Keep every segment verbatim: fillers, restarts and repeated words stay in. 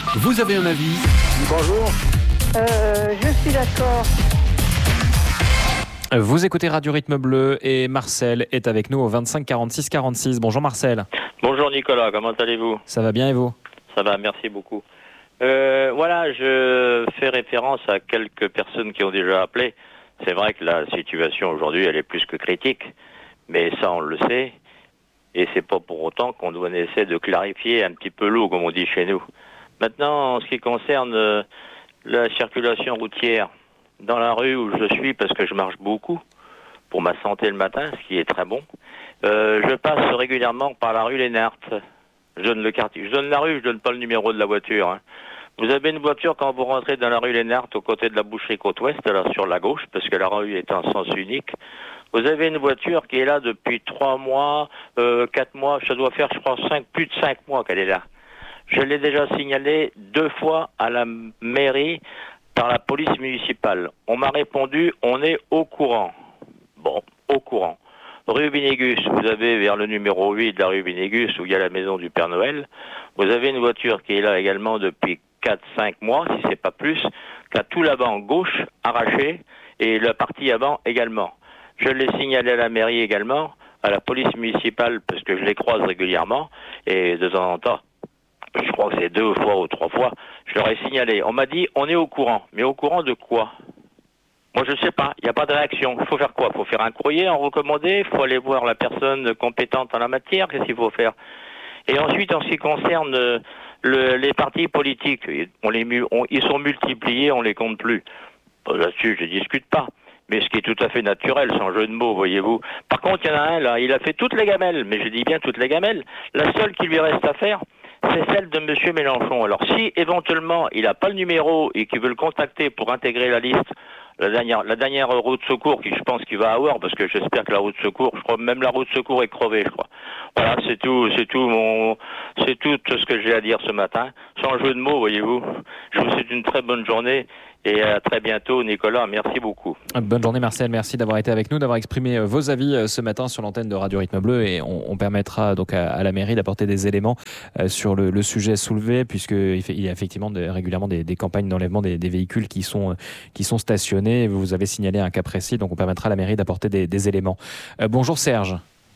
Vous avez un avis? Bonjour. Euh, je suis d'accord. Vous écoutez Radio Rythme Bleu et Marcel est avec nous au vingt-cinq quarante-six quarante-six. Bonjour Marcel. Bonjour Nicolas, comment allez-vous? Ça va bien et vous? Ça va, merci beaucoup. Euh, voilà, je fais référence à quelques personnes qui ont déjà appelé. C'est vrai que la situation aujourd'hui, elle est plus que critique, mais ça on le sait, et c'est pas pour autant qu'on doit essayer de clarifier un petit peu l'eau, comme on dit chez nous. Maintenant, en ce qui concerne euh, la circulation routière, dans la rue où je suis, parce que je marche beaucoup pour ma santé le matin, ce qui est très bon, euh, je passe régulièrement par la rue Lénart. Je donne le quartier, je donne la rue, je donne pas le numéro de la voiture. Hein. Vous avez une voiture quand vous rentrez dans la rue Lénart, au côté de la boucherie Côte-Ouest, là sur la gauche, parce que la rue est en sens unique. Vous avez une voiture qui est là depuis trois mois, euh, quatre mois, ça doit faire, je crois, cinq, plus de cinq mois qu'elle est là. Je l'ai déjà signalé deux fois à la mairie par la police municipale. On m'a répondu, on est au courant. Bon, au courant. Rue Binégus, vous avez vers le numéro huit de la rue Binégus, où il y a la maison du Père Noël, vous avez une voiture qui est là également depuis quatre cinq mois, si c'est pas plus, qui a tout l'avant gauche arraché, et la partie avant également. Je l'ai signalé à la mairie également, à la police municipale, parce que je les croise régulièrement, et de temps en temps, je crois que c'est deux fois ou trois fois, je leur ai signalé. On m'a dit, on est au courant. Mais au courant de quoi? Moi, je ne sais pas. Il n'y a pas de réaction. Il faut faire quoi? Il faut faire un courrier en recommandé? Il faut aller voir la personne compétente en la matière? Qu'est-ce qu'il faut faire? Et ensuite, en ce qui concerne euh, le, les partis politiques, on les, on, ils sont multipliés, on les compte plus. Bon, là-dessus, je ne discute pas. Mais ce qui est tout à fait naturel, sans jeu de mots, voyez-vous. Par contre, il y en a un, là, il a fait toutes les gamelles. Mais je dis bien toutes les gamelles. La seule qui lui reste à faire, c'est celle de M. Mélenchon. Alors, si éventuellement il n'a pas le numéro et qu'il veut le contacter pour intégrer la liste, la dernière, la dernière roue de secours, qui je pense qu'il va avoir, parce que j'espère que la roue de secours, je crois même la roue de secours est crevée, je crois. Voilà, c'est tout, c'est tout mon, c'est tout ce que j'ai à dire ce matin. Sans jeu de mots, voyez-vous. Je vous souhaite une très bonne journée. Et à très bientôt, Nicolas. Merci beaucoup. Bonne journée, Marcel. Merci d'avoir été avec nous, d'avoir exprimé vos avis ce matin sur l'antenne de Radio Rythme Bleu. Et on, on permettra donc à, à la mairie d'apporter des éléments sur le, le sujet soulevé, puisqu'il il y a effectivement de, régulièrement des, des campagnes d'enlèvement des, des véhicules qui sont, qui sont stationnés. Vous avez signalé un cas précis, donc on permettra à la mairie d'apporter des, des éléments. Euh, bonjour Serge.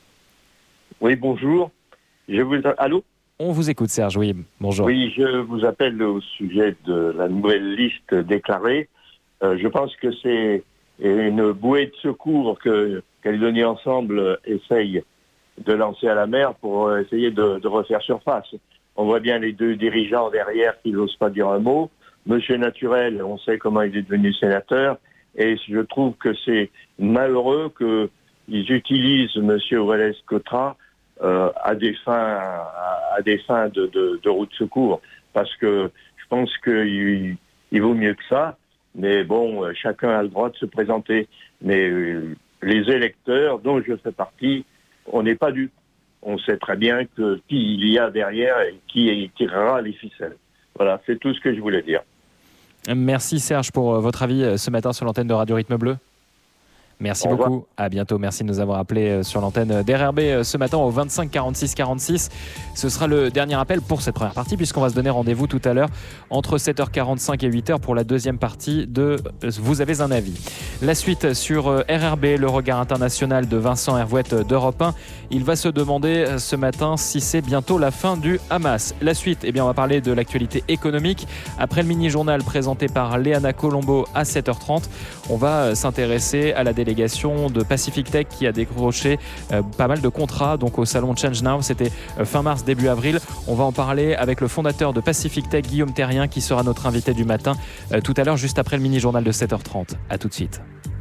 Oui, bonjour. Je vous... Allô ? On vous écoute, Serge, oui, bonjour. Oui, je vous appelle au sujet de la nouvelle liste déclarée. Euh, je pense que c'est une bouée de secours que Calédonie Ensemble essaye de lancer à la mer pour essayer de, de refaire surface. On voit bien les deux dirigeants derrière qui n'osent pas dire un mot. Monsieur Naturel, on sait comment il est devenu sénateur, et je trouve que c'est malheureux qu'ils utilisent Monsieur Wallace-Cotra Euh, à des fins, à, à des fins de, de, de route de secours, parce que je pense qu'il il vaut mieux que ça. Mais bon, chacun a le droit de se présenter. Mais euh, les électeurs, dont je fais partie, on n'est pas dupes. On sait très bien que qui il y a derrière et qui tirera les ficelles. Voilà, c'est tout ce que je voulais dire. Merci Serge pour votre avis ce matin sur l'antenne de Radio Rythme Bleu. Merci beaucoup, à bientôt, merci de nous avoir appelé sur l'antenne d'R R B ce matin au vingt-cinq quarante-six quarante-six. Ce sera le dernier appel pour cette première partie, puisqu'on va se donner rendez-vous tout à l'heure entre sept heures quarante-cinq et huit heures pour la deuxième partie de Vous avez un avis. La suite sur R R B, le regard international de Vincent Hervouette d'Europe un. Il va se demander ce matin si c'est bientôt la fin du Hamas. La suite, eh bien, on va parler de l'actualité économique. Après le mini-journal présenté par Léana Colombo à sept heures trente, on va s'intéresser à la délégation de Pacific Tech qui a décroché euh, pas mal de contrats donc au salon Change Now. C'était euh, fin mars, début avril. On va en parler avec le fondateur de Pacific Tech, Guillaume Terrien, qui sera notre invité du matin euh, tout à l'heure, juste après le mini-journal de sept heures trente. À tout de suite.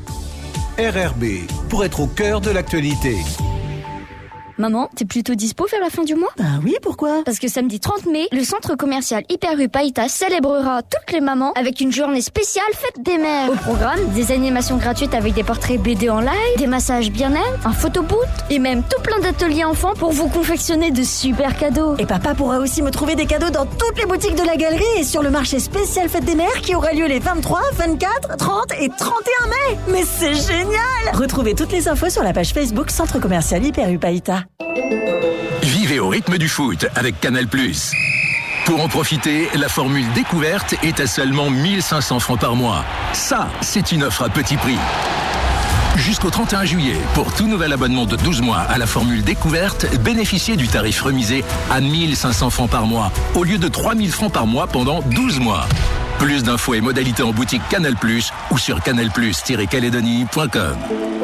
R R B, pour être au cœur de l'actualité. Maman, t'es plutôt dispo vers la fin du mois? Bah oui, pourquoi? Parce que samedi trente mai, le centre commercial Hyper U Païta célébrera toutes les mamans avec une journée spéciale fête des mères. Au programme, des animations gratuites avec des portraits B D en live, des massages bien-être, un photoboot et même tout plein d'ateliers enfants pour vous confectionner de super cadeaux. Et papa pourra aussi me trouver des cadeaux dans toutes les boutiques de la galerie et sur le marché spécial fête des mères qui aura lieu les vingt-trois, vingt-quatre, trente et trente et un mai. Mais c'est génial! Retrouvez toutes les infos sur la page Facebook Centre commercial Hyper U Païta. Vivez au rythme du foot avec Canal plus. Pour en profiter, la formule découverte est à seulement mille cinq cents francs par mois. Ça, c'est une offre à petit prix. Jusqu'au trente et un juillet, pour tout nouvel abonnement de douze mois à la formule découverte, bénéficiez du tarif remisé à mille cinq cents francs par mois, au lieu de trois mille francs par mois pendant douze mois. Plus d'infos et modalités en boutique Canal plus, ou sur canal plus tiret calédonie point com.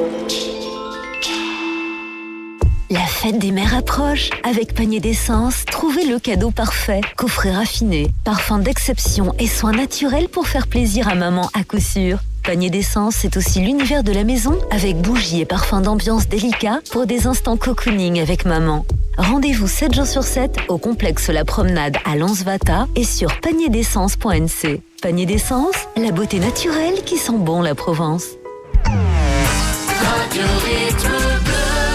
La fête des mères approche. Avec Panier d'essence, trouvez le cadeau parfait. Coffret raffiné, parfum d'exception et soins naturels pour faire plaisir à maman à coup sûr. Panier d'essence, c'est aussi l'univers de la maison avec bougies et parfums d'ambiance délicats pour des instants cocooning avec maman. Rendez-vous sept jours sur sept au complexe La Promenade à Lansvata et sur panier d'essence point n c. Panier d'essence, la beauté naturelle qui sent bon la Provence. Radio Rythme Bleu.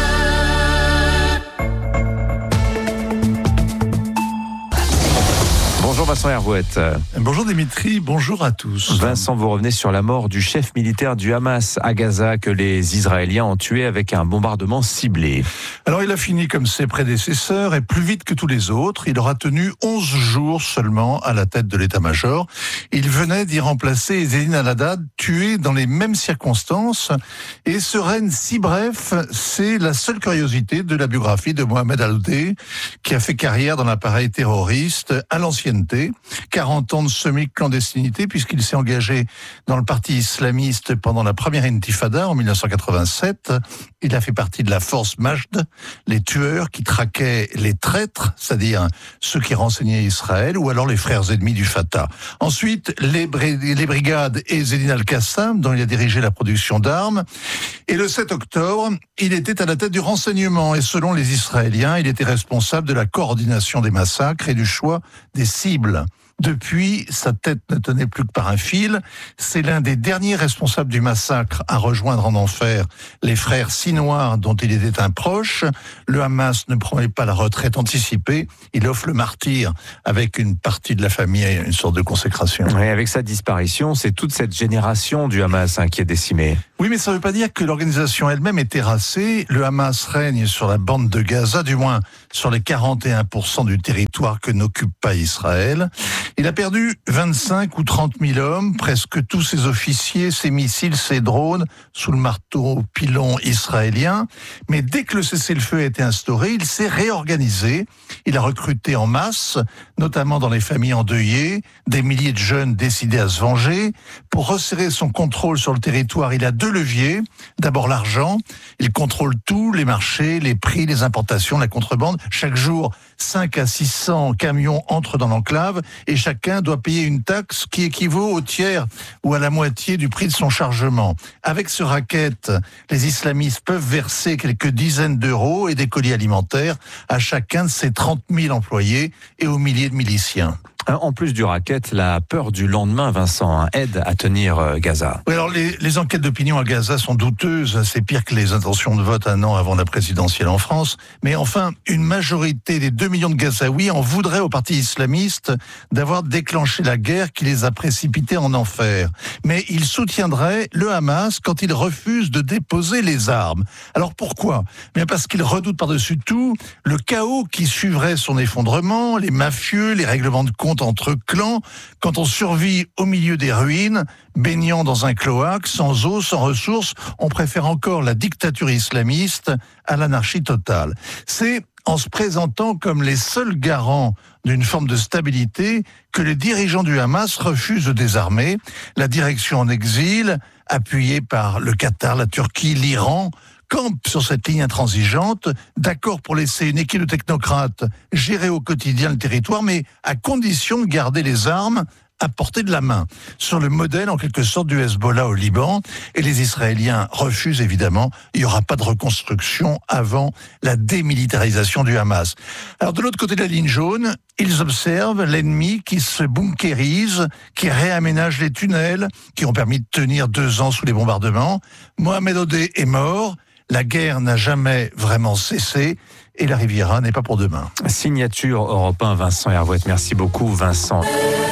Bonjour Vincent Hervouette. Bonjour Dimitri, bonjour à tous. Vincent, vous revenez sur la mort du chef militaire du Hamas à Gaza que les Israéliens ont tué avec un bombardement ciblé. Alors il a fini comme ses prédécesseurs et plus vite que tous les autres. Il aura tenu onze jours seulement à la tête de l'état-major. Il venait d'y remplacer Ezzedine al-Haddad, tué dans les mêmes circonstances. Et ce règne si bref, c'est la seule curiosité de la biographie de Mohamed al-Odeh, qui a fait carrière dans l'appareil terroriste à l'ancienneté. quarante ans de semi-clandestinité puisqu'il s'est engagé dans le parti islamiste pendant la première intifada en mille neuf cent quatre-vingt-sept. Il a fait partie de la force Majd, les tueurs qui traquaient les traîtres, c'est-à-dire ceux qui renseignaient Israël, ou alors les frères ennemis du Fatah. Ensuite, les, bri- les brigades et Ezzedine al-Qassam, dont il a dirigé la production d'armes. Et le sept octobre, il était à la tête du renseignement et selon les Israéliens, il était responsable de la coordination des massacres et du choix des cibles. Depuis, sa tête ne tenait plus que par un fil. C'est l'un des derniers responsables du massacre à rejoindre en enfer les frères Sinoirs dont il était un proche. Le Hamas ne promet pas la retraite anticipée. Il offre le martyr avec une partie de la famille et une sorte de consécration. Et avec sa disparition, c'est toute cette génération du Hamas hein, qui est décimée. Oui, mais ça ne veut pas dire que l'organisation elle-même est terrassée. Le Hamas règne sur la bande de Gaza, du moins sur les quarante et un pour cent du territoire que n'occupe pas Israël. Il a perdu vingt-cinq ou trente mille hommes, presque tous ses officiers, ses missiles, ses drones, sous le marteau pilon israélien. Mais dès que le cessez-le-feu a été instauré, il s'est réorganisé. Il a recruté en masse, notamment dans les familles endeuillées, des milliers de jeunes décidés à se venger. Pour resserrer son contrôle sur le territoire, il a deux leviers. D'abord l'argent. Il contrôle tout, les marchés, les prix, les importations, la contrebande. Chaque jour, cinq à six cents camions entrent dans l'enclave et chacun doit payer une taxe qui équivaut au tiers ou à la moitié du prix de son chargement. Avec ce racket, les islamistes peuvent verser quelques dizaines d'euros et des colis alimentaires à chacun de ces trente mille employés et aux milliers de miliciens. En plus du racket, la peur du lendemain, Vincent, hein, aide à tenir Gaza. Oui, alors les, les enquêtes d'opinion à Gaza sont douteuses. C'est pire que les intentions de vote un an avant la présidentielle en France. Mais enfin, une majorité des deux millions de Gazaouis en voudraient au parti islamiste d'avoir déclenché la guerre qui les a précipités en enfer. Mais ils soutiendraient le Hamas quand il refuse de déposer les armes. Alors pourquoi ? Bien parce qu'ils redoutent par-dessus tout le chaos qui suivrait son effondrement, les mafieux, les règlements de compte entre clans, quand on survit au milieu des ruines, baignant dans un cloaque, sans eau, sans ressources, on préfère encore la dictature islamiste à l'anarchie totale. C'est en se présentant comme les seuls garants d'une forme de stabilité que les dirigeants du Hamas refusent de désarmer. La direction en exil, appuyée par le Qatar, la Turquie, l'Iran, campe sur cette ligne intransigeante, d'accord pour laisser une équipe de technocrates gérer au quotidien le territoire, mais à condition de garder les armes à portée de la main, sur le modèle en quelque sorte du Hezbollah au Liban. Et les Israéliens refusent évidemment, il n'y aura pas de reconstruction avant la démilitarisation du Hamas. Alors de l'autre côté de la ligne jaune, ils observent l'ennemi qui se bunkérise, qui réaménage les tunnels, qui ont permis de tenir deux ans sous les bombardements. Mohamed Odeh est mort. La guerre n'a jamais vraiment cessé et la Riviera n'est pas pour demain. Signature Europe un, Vincent Hervouette. Merci beaucoup, Vincent.